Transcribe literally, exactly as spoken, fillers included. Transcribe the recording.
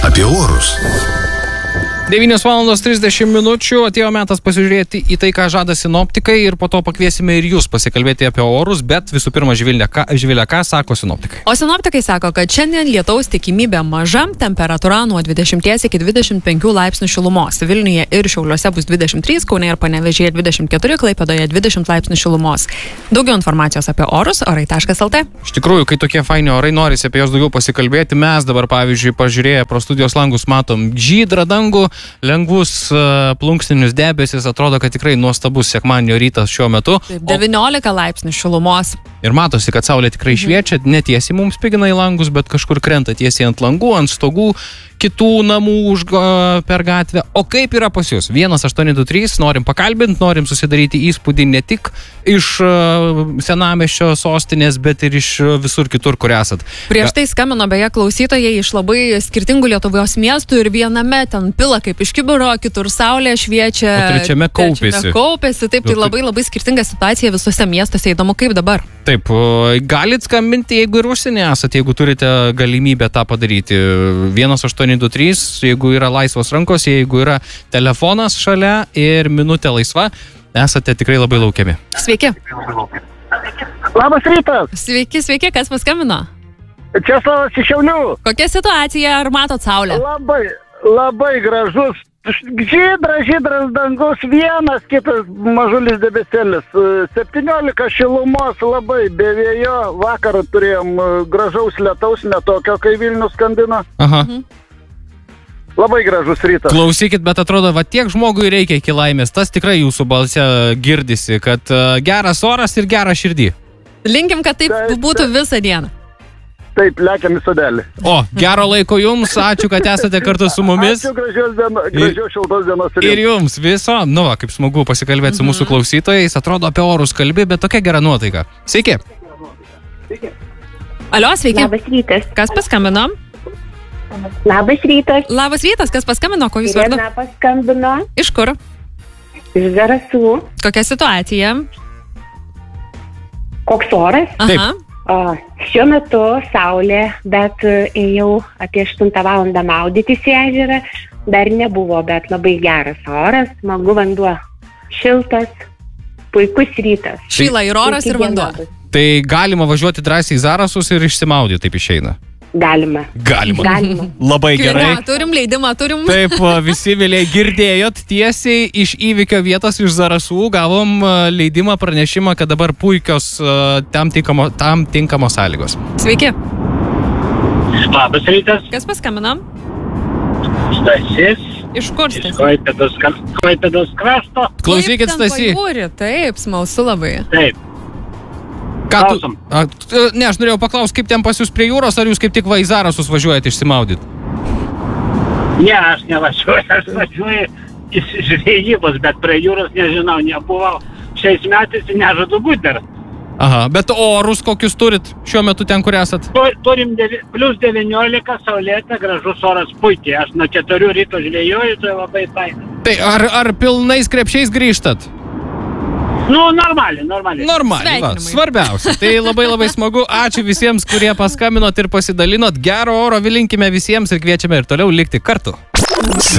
apie orus. devynios valandos trisdešimt minučių, atėjo metas pasižiūrėti į tai, ką žada sinoptikai ir po to pakviesime ir jūs pasikalbėti apie orus, bet visų pirma, Živilė, ką, Živilė, ką sako sinoptikai? O sinoptikai sako, kad šiandien lietaus tikimybė maža, temperatūra nuo dvidešimt iki dvidešimt penkių laipsnių šilumos. Vilniuje ir Šiauliuose bus dvidešimt trys, Kaune ir Panevėžyje dvidešimt keturi, Klaipėdoje dvidešimt laipsnių šilumos. Daugiau informacijos apie orus orai taškas el te. Iš tikrųjų, kai tokie faini orai, norisi apie juos daugiau pasikalbėti. Mes dabar, pavyzdžiui, pažiūrėję pro studijos langus, matom žydrą dangų, lengvus uh, plunksninius debesis, atrodo, kad tikrai nuostabus sekmadienio rytas šiuo metu. Taip, devyniolika laipsnių šilumos. Ir matosi, kad saulė tikrai šviečia, netiesiai mums pigina į langus, bet kažkur krenta tiesiai ant langų, ant stogų, kitų namų už, per gatvę. O kaip yra pas jūs? vienas aštuoni du trys, norim pakalbinti, norim susidaryti įspūdį ne tik iš uh, senamiesčio sostinės, bet ir iš uh, visur kitur, kur esat. Prieš tai skambino beje klausytojai iš labai skirtingų Lietuvos miestų ir viename ten pila kaip iš kibiro, kitur saulė šviečia. O trečiame kaupėsi. Trečiame kaupėsi, taip, tai labai labai skirtinga situacija visose miestuose. Įdomu, kaip dabar. Taip, galit skambinti, jeigu ir užsienį esat, jeigu turite galimybę tą padaryti. vienas aštuoni du trys, jeigu yra laisvos rankos, jeigu yra telefonas šalia ir minutė laisva, esate tikrai labai laukiami. Sveiki. Labas rytas. Sveiki, sveiki, kas paskambino? Česlavas iš Šiaulių. Kokia situacija, ar matot saulę? Labai, labai gražus. Žydras, žydras dangus, vienas kitas mažulis debesėlis. septyniolika šilumos, labai be vėjo. Vakar turėjom gražaus lietaus, netokio, kai Vilnius skandino. Aha. Mhm. Labai gražus rytas. Klausykit, bet atrodo, va tiek žmogui reikia iki laimės. Tas tikrai jūsų balse girdisi, kad uh, geras oras ir geras širdį. Linkim, kad taip, Taip, būtų visą dieną. Taip, lekiam į sodelį. O, gero laiko jums, ačiū, kad esate kartu su mumis. Ačiū, gražios, dieno, gražios šiltos dienos. Ir jums viso, nu va, kaip smagu pasikalbėti su Mhm. mūsų klausytojais, atrodo apie orus kalbi, bet tokia gera nuotaika. Sveiki. Alio, sveiki. Labas rytas. Kas paskambino? Labas rytas. Labas rytas, kas paskambino, ko jūs vardu? Irena paskambino Iš kur? iš Zarasų. Kokia situacija? Koks oras? Aha. O, šiuo metu saulė, bet e, ėjau apie aštuntą valandą maudytis į ežerą. Dar nebuvo, bet labai geras oras, smagu vanduo. Šiltas, puikus rytas. Šyla ir oras, ir vanduo. Tai galima važiuoti drąsiai į Zarasus ir išsimaudyti, taip išeina. Galima. Galima. Galima. Labai gerai. Kvietą, turim leidimą, turim. Taip, visi vėliai girdėjot tiesiai iš įvykio vietos iš Zarasų, gavom leidimą, pranešimą, kad dabar puikios tam, tinkamo, tam tinkamos sąlygos. Sveiki. Labas rytas, Kas paskambino? Stasys, Iš kur iš Stasys? Klaipėdos kra- Klaipėdos krašto. Klausykit, Kaip ten Stasy. pajūry? Taip, smalsu labai. Taip, Ką tu... Klausom. A, t- ne, aš norėjau paklausti, kaip ten pas jūs prie jūros, ar jūs kaip tik va į Zarasus važiuojate išsimaudyti? ne, aš nevažiuoju, aš važiuoju iš žvejybos, bet prie jūros nežinau, nebuvau. Šiais metais nežadu būti dar. Aha, bet orus kokius turit šiuo metu ten, kur esat? Tu- Turim devi, plus devyniolika, saulėta, gražus oras puikiai. Aš nuo keturių ryto žvejoju, tai labai faina. Tai ar, ar pilnais krepšiais grįžtat? Nu, normaliai, normaliai. Normaliai, va, Sveikinimai. svarbiausia. Tai labai labai smagu. Ačiū visiems, kurie paskambinot ir pasidalinot. Gero oro vilinkime visiems ir kviečiame ir toliau likti kartu.